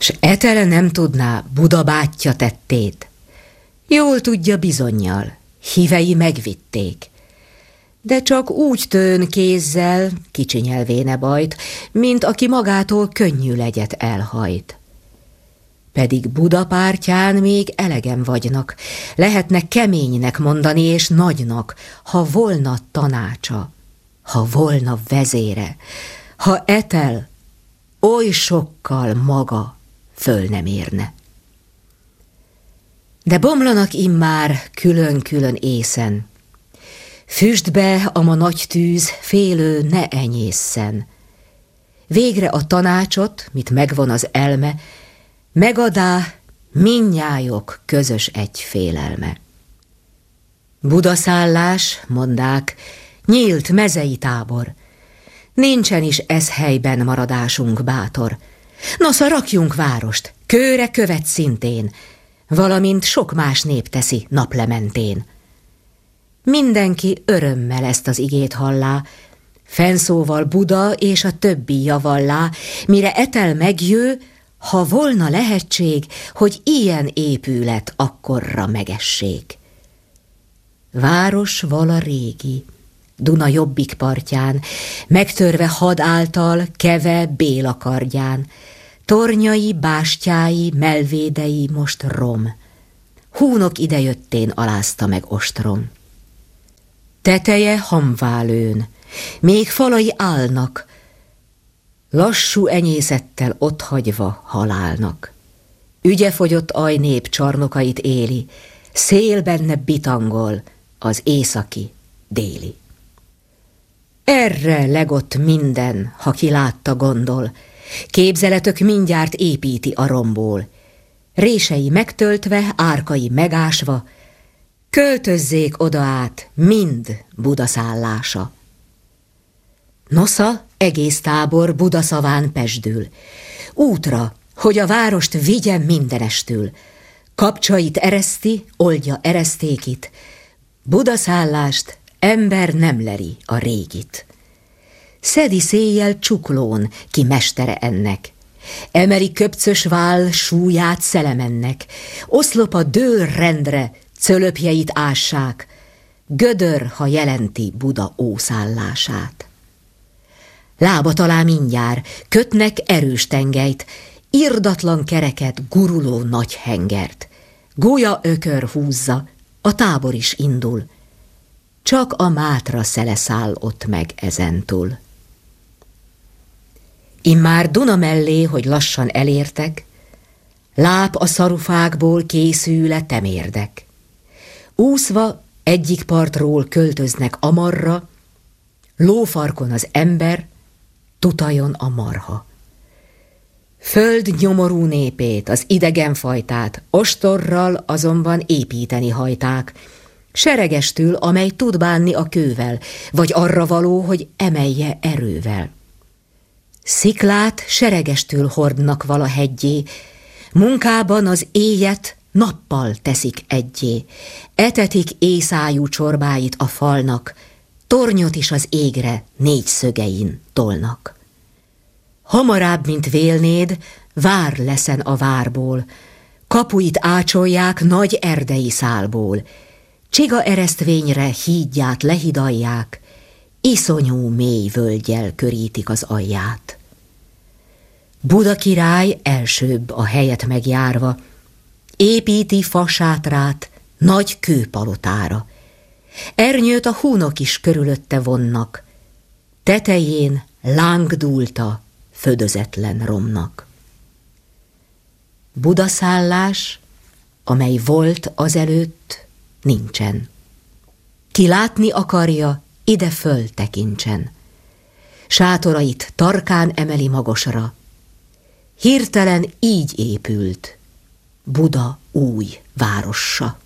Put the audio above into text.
S Etele nem tudná Buda bátyja tettét. Jól tudja bizonnyal, hívei megvitték. De csak úgy tőn kézzel, kicsinyelvéne bajt, mint aki magától könnyű legyet elhajt. Pedig Buda pártján még elegen vagynak, lehetne keménynek mondani és nagynak, ha volna tanácsa, ha volna vezére, ha Etel oly sokkal maga föl nem érne. De bomlanak immár külön-külön észen, füstbe a ma nagy tűz félő ne enyészen. Végre a tanácsot, mit megvon az elme, megadá mindnyájok közös egy félelme. Budaszállás, mondák, nyílt mezei tábor, nincsen is ez helyben maradásunk bátor. Nosza rakjunk várost, kőre követ szintén, valamint sok más nép teszi naplementén. Mindenki örömmel ezt az igét hallá, fennszóval Buda és a többi javallá, mire Etel megjő, ha volna lehetség, hogy ilyen épület akkorra megessék. Város vala régi, Duna jobbik partján, megtörve had által keve Béla kardján, tornyai, bástyái, melvédei most rom. Húnok idejöttén alázta meg ostrom. Teteje hamválőn, még falai állnak, lassú enyészettel otthagyva halálnak. Ügyefogyott ajnép csarnokait éli, szél benne bitangol, az északi, déli. Erre legott minden, ha ki látta gondol, képzeletök mindjárt építi a romból. Rései megtöltve, árkai megásva, költözzék oda át mind Buda szállása. Nosza egész tábor Buda szaván pesdül, útra, hogy a várost vigye mindenestül. Kapcsait ereszti, oldja eresztékit, Buda szállást ember nem leri a régit. Szedi széjjel csuklón, ki mestere ennek, emeli köpcös váll súlyát szelemennek, oszlopa dől rendre, cölöpjeit ássák, gödör, ha jelenti Buda ószállását. Lába talál mindjár, kötnek erős tengelyt, irdatlan kereket, guruló nagy hengert. Gólya ökör húzza, a tábor is indul, csak a Mátra szele száll ott meg ezentúl. Immár Duna mellé, hogy lassan elértek, láp a szarufákból készül-e temérdek. Úszva egyik partról költöznek a marra, lófarkon az ember, tutajon a marha. Föld nyomorú népét, az idegen fajtát ostorral azonban építeni hajták, seregestül, amely tud bánni a kővel, vagy arra való, hogy emelje erővel. Sziklát seregestül hordnak vala heggyé, munkában az éjet nappal teszik egyé, etetik éjszájú csorbáit a falnak, tornyot is az égre négy szögein tolnak. Hamarább, mint vélnéd, vár leszen a várból, kapuit ácsolják nagy erdei szálból, csiga eresztvényre hídját lehidalják, iszonyú mély völgyel körítik az alját. Buda király elsőbb a helyet megjárva, építi fasátrát nagy kőpalotára. Ernyőt a húnok is körülötte vonnak, tetején láng dúlta födözetlen romnak. Buda szállás, amely volt azelőtt, nincsen. Ki látni akarja, ide föl tekintsen. Sátorait tarkán emeli magasra. Hirtelen így épült Buda új várossa.